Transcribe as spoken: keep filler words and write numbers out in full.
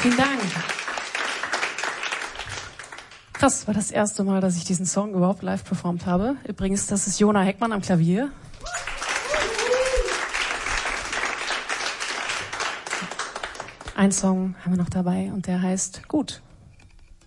Vielen Dank. Das war das erste Mal, dass ich diesen Song überhaupt live performt habe. Übrigens, das ist Jona Heckmann am Klavier. Ein Song haben wir noch dabei und der heißt Gut.